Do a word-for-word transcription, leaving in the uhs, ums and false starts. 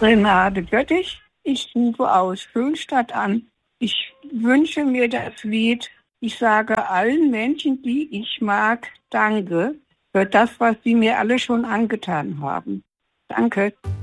Renate Göttich, ich rufe aus Schönstadt an. Ich wünsche mir das Lied Ich sage allen Menschen, die ich mag, danke für das, was sie mir alle schon angetan haben. Danke.